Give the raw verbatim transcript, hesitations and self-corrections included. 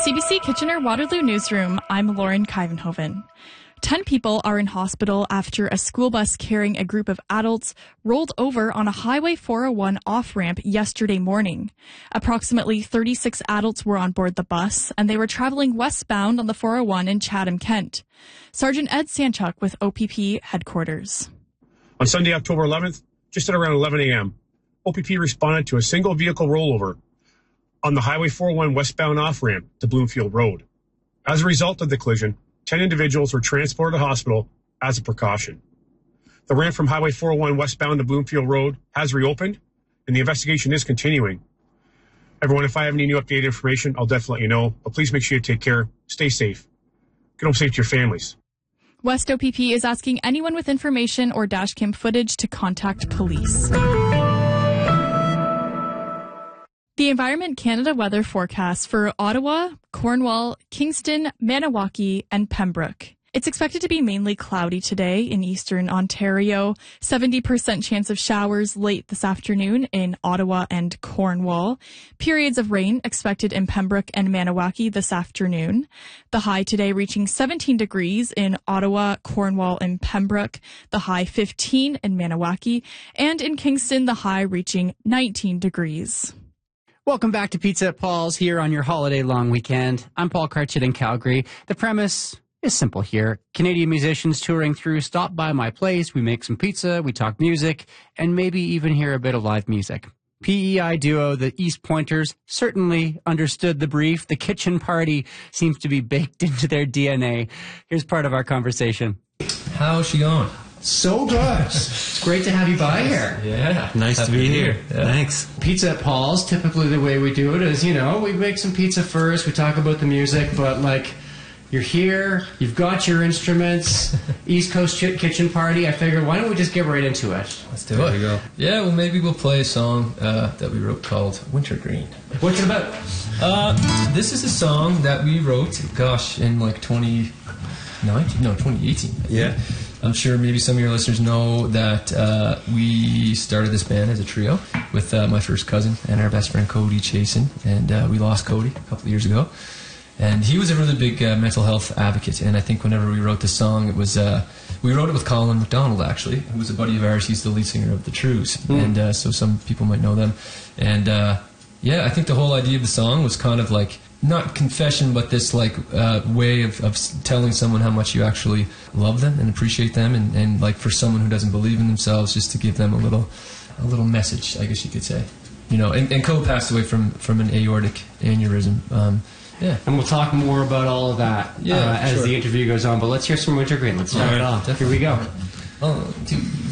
C B C Kitchener-Waterloo Newsroom, I'm Lauren Kivenhoven. Ten people are in hospital after a school bus carrying a group of adults rolled over on a Highway four oh one off-ramp yesterday morning. Approximately thirty-six adults were on board the bus, and they were traveling westbound on the four oh one in Chatham, Kent. Sergeant Ed Sanchuk with O P P headquarters. On Sunday, October eleventh, just at around eleven a.m., O P P responded to a single vehicle rollover on the Highway four oh one westbound off-ramp to Bloomfield Road. As a result of the collision, ten individuals were transported to hospital as a precaution. The ramp from Highway four oh one westbound to Bloomfield Road has reopened, and the investigation is continuing. Everyone, if I have any new updated information, I'll definitely let you know. But please make sure you take care, stay safe, get home safe to your families. West O P P is asking anyone with information or dashcam footage to contact police. The Environment Canada weather forecast for Ottawa, Cornwall, Kingston, Maniwaki, and Pembroke. It's expected to be mainly cloudy today in eastern Ontario, seventy percent chance of showers late this afternoon in Ottawa and Cornwall, periods of rain expected in Pembroke and Maniwaki this afternoon, the high today reaching seventeen degrees in Ottawa, Cornwall, and Pembroke, the high fifteen in Maniwaki, and in Kingston the high reaching nineteen degrees. Welcome back to Pizza at Paul's here on your holiday long weekend. I'm Paul Carchett in Calgary. The premise is simple here. Canadian musicians touring through stop by my place. We make some pizza, we talk music, and maybe even hear a bit of live music. P E I duo, the East Pointers, certainly understood the brief. The kitchen party seems to be baked into their D N A. Here's part of our conversation. How's she going? So good. It's great to have you by here. Yeah. Nice to be here. Yeah. Thanks. Pizza at Paul's, typically the way we do it is, you know, we make some pizza first, we talk about the music, but like, you're here, you've got your instruments, East Coast ch- kitchen party. I figured, why don't we just get right into it? Let's do it. Go. Yeah, well, maybe we'll play a song uh, that we wrote called Wintergreen. What's it about? Uh, this is a song that we wrote, gosh, in like twenty nineteen, no, twenty eighteen. Yeah. I'm sure maybe some of your listeners know that uh, we started this band as a trio with uh, my first cousin and our best friend Cody Chasen, and uh, we lost Cody a couple of years ago. And he was a really big uh, mental health advocate, and I think whenever we wrote the song, it was uh, we wrote it with Colin McDonald, actually, who was a buddy of ours. He's the lead singer of The Trues, mm. and uh, so some people might know them. And uh, yeah, I think the whole idea of the song was kind of like, not confession, but this like uh, way of, of telling someone how much you actually love them and appreciate them, and, and like for someone who doesn't believe in themselves, just to give them a little a little message, I guess you could say. You know, and, and Cole passed away from, from an aortic aneurysm. Um, yeah. And we'll talk more about all of that yeah, uh, as sure. the interview goes on, but let's hear some Wintergreen. Let's start right, it off. Definitely. Here we go. One, two.